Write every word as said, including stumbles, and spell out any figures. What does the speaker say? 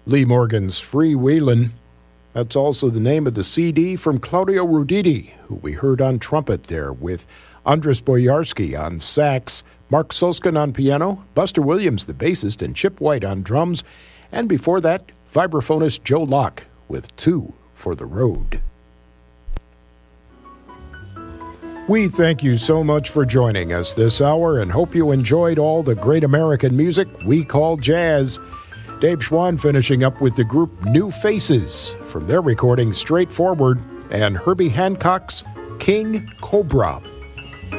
Lee Morgan's Freewheelin'. That's also the name of the C D from Claudio Roditi, who we heard on trumpet there, with Andres Boyarsky on sax, Mark Solskin on piano, Buster Williams, the bassist, and Chip White on drums. And before that, vibraphonist Joe Locke with Two for the Road. We thank you so much for joining us this hour and hope you enjoyed all the great American music we call jazz. Dave Schwann finishing up with the group New Faces from their recording Straightforward and Herbie Hancock's King Cobra.